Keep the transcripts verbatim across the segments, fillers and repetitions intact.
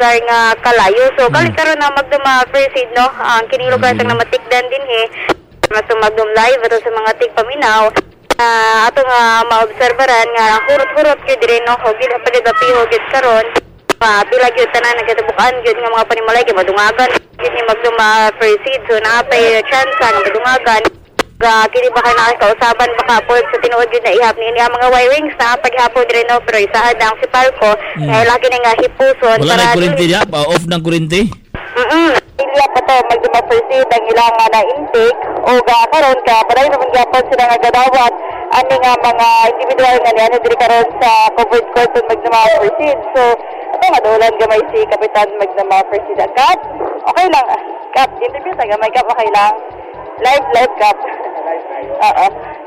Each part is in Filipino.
lugar nga kalayo. So mm. kalit karon na magduma proceed no. Ang kining lugar mm. sang namatikdan din he. Mas magdum live ato sa mga tigpaminaw. Uh, ato nga maobserbaran nga hurot-hurot gyud dire no. Hogid pa gid apiho gid karon. Pa pila gyud tanan nagkatabukan gyud nga mga panimalay kay madungagan gyud ni magduma proceed. So naapay chance nga madungagan. Uh, kini baka nakakausaban baka po sa tinuod yun na ihap ni ang mga wirings na paghapon rin no pero isaad ang si Palco mm. eh laki na nga hipuson wala na kurente niya pa off ng kurente mm illa pa to magduma-proceed ang ilang na intake o ga karon ka paray naman gyapon sila nga gadawat ani nga mga individual nga niya diri karon sa covered court magduma-proceed so ato madulan gamay si Kapitan magduma-proceed agad okay lang Kap interview sa gamay Kap okay lang live live Kap oo.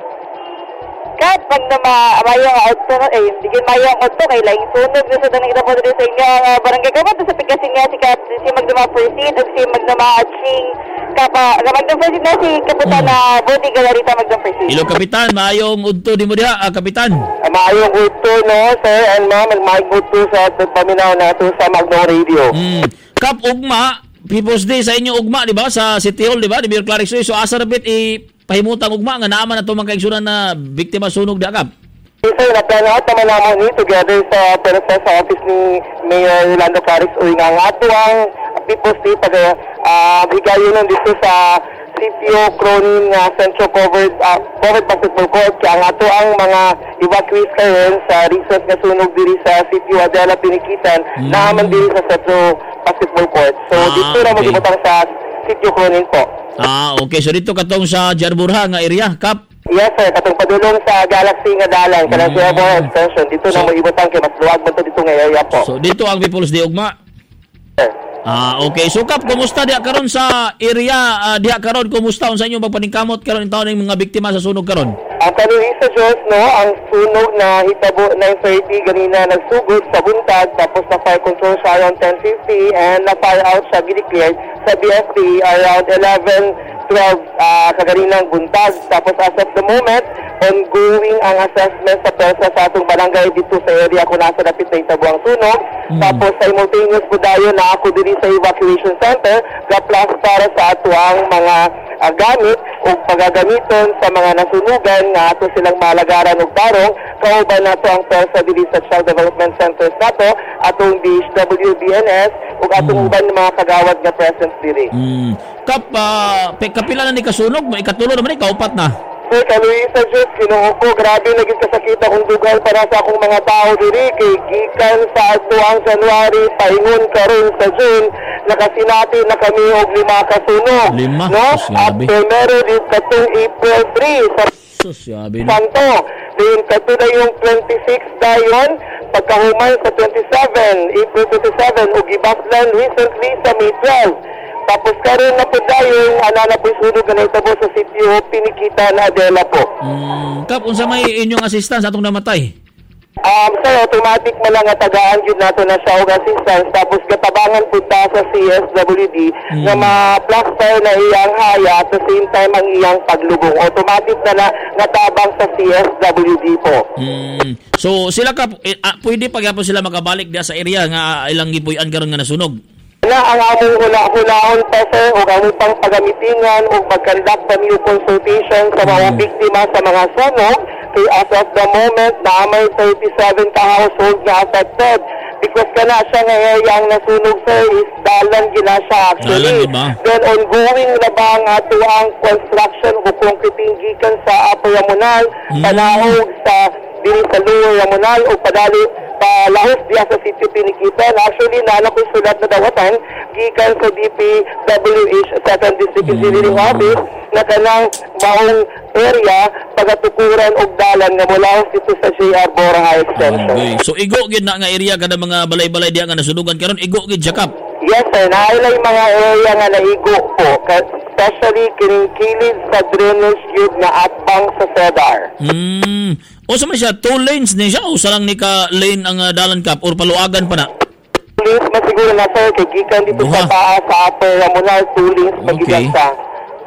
Kat, pag na mayong auto, eh, hindi ko mayong auto, kay lang sunog na sa tanang ito po dito sa inyo, uh, barangay Kapat, sa pagkasing nga si Kat, si Magdama Proceed, at si Magdama Aching, Kapa, Magdama Proceed na si Kapitan na uh, Bodi Galarita Magdama Proceed. Hello, Kapitan, mayong udto di mo diha, ah, Kapitan? Uh, mayong udto, no, sir, and ma'am, mayong udto sa paminaw na ito sa Magdama Radio. Hmm. Kap, ugma, People's Day sa inyo ugma, di ba? Sa City Hall, di ba? Di Mayor Clarix. So, asa rabit i pahimutang ugma nga naaman na ito mga kaigsunan na biktima sunog di akap? Yes, sir. Na-plan out naman naman ni together sa Persa sa office ni Mayor Orlando Clarix o nga nga ito ang People's Day pag uh, bigayon nun dito sa C P O Cronin uh, Central Covered uh, Covered Basketball Court kaya nga ito ang mga evacuees karon sa resource nga sunog diri sa C P O Adela Pinikitan mm. naaman diri sa Central Basketball Court. So ah, dito na okay. Magibutang sa C P O Cronin po. Ah, okay. So dito katong sa Jarburha nga area, Kap? Yes, sir. Katong padulong sa Galaxy nga dalan, kanang mm. Jarburha extension. Dito so, na mo ibutang kay mas luwag man to dito nga area po. So dito ang People's Day ugma? Sir. Ah, okay. So Kap, kumusta diha karon sa area uh, diha karon? Kumusta unsa inyong pagpaningkamot karon in taon ng mga biktima sa sunog karon? Ang kanili sa Diyos, no, ang sunog na hitabo nine thirty ganina nagsugod sa buntag tapos na fire control siya around ten fifty and na fire out siya gidi-cleared sa B S P around eleven twelve uh, kaganinang buntag. Tapos as of the moment, ongoing ang assessment sa persa sa atong barangay dito sa area kung nasa dapit na hitabo ang sunog. Mm. Tapos simultaneous po dayo na ako diri sa evacuation center ga-plus para sa ato ang mga uh, gamit o pagagamiton sa mga nasunugan nga ato silang malagaran og tarong kauban nato ang persa diri sa Child Development Centers nato atong D H W B N S ug atong uban mm. mga kagawad nga presence diri. Mm. Kap uh, kapila na ni kasunog mo ikatulo naman ni kaupat na. Sir, Kaluisa Diyos, kinuha ko, grabe naging kasakit akong dugal para sa akong mga tao diri kay gikan sa atuang January paingon karon sa June nakasinati na kami og lima kasunog. Lima? No? After meron din katong April three sa Susyabi na. Santo. Then kato na yung twenty-six dayon pagkahuman sa twenty-seven, April twenty-seven ug gibaslan recently sa May twelve. Tapos karon na po dayon ana na po sunog na itabo sa C P O Pinikitan Adela po. Mm, Kap, unsa may inyong assistance atong namatay? Um, sir, automatic man lang nga tagaan yun nato na siya og assistance. Tapos katabangan po ta sa C S W D mm. na ma-plaster na iyang haya at the same time ang iyang paglubong. Automatic na na natabang sa C S W D po. Mm. So sila Kap, eh, ah, pwede pagyapon sila makabalik diya sa area nga uh, ilang gipuy-an karon nga nasunog? Na ang among hula-hulaon pa sir o among pang pagamitingan o pagkandak pa new consultation sa mga mm. biktima sa mga sunog kay as of the moment na may thirty-seven ka household na affected because kana siya nga yang nasunog sir is dalan gina siya actually. Then ongoing na ba ang ato ang construction o concreting gikan sa Upper Yamonal, mm. panahog sa dili sa Lower Yamonal o padali palahos diya sa City Pinikitan. Actually, naalala ko sulat na dawatan gikan sa D P W H second District Engineering Office na kanang maong area pagatukuran og dalan nga mula dito sa J R Borja Extension. Okay. So igo gid na nga area kada mga balay-balay diya nga nasunugan karon igo gid Jakap. Yes sir, nailay mga area nga naigo po, especially kining kilid sa drainage yun nga atbang sa Cedar. Hmm. O sa man siya, two lanes ni siya o sa lang ni ka lane ang uh, dalan Kap or paluagan pa na? Two lanes masiguro na sir, kay gikan dito Duha. Sa taas sa Upper Yamonal, two lanes magigan okay. sa.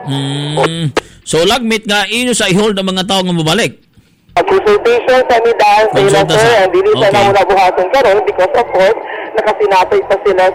Hmm. So lagmit nga inyo sa i-hold ang mga tao nga mabalik? Consultation sa midaan sila sir, and dili sa okay. na muna buhaton karon because of course nakasinatay pa sila